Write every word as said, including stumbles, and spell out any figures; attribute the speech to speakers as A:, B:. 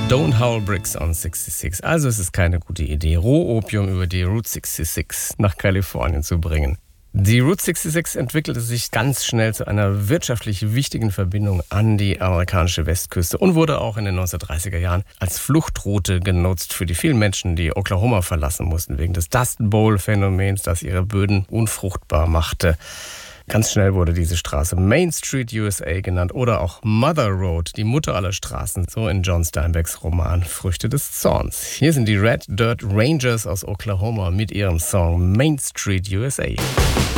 A: Don't Howl Bricks on sechsundsechzig. Also es ist keine gute Idee, Rohopium über die Route sechsundsechzig nach Kalifornien zu bringen. Die Route sechsundsechzig entwickelte sich ganz schnell zu einer wirtschaftlich wichtigen Verbindung an die amerikanische Westküste und wurde auch in den neunzehnhundertdreißiger Jahren als Fluchtroute genutzt für die vielen Menschen, die Oklahoma verlassen mussten, wegen des Dust Bowl-Phänomens, das ihre Böden unfruchtbar machte. Ganz schnell wurde diese Straße Main Street U S A genannt oder auch Mother Road, die Mutter aller Straßen, so in John Steinbecks Roman Früchte des Zorns. Hier sind die Red Dirt Rangers aus Oklahoma mit ihrem Song Main Street U S A.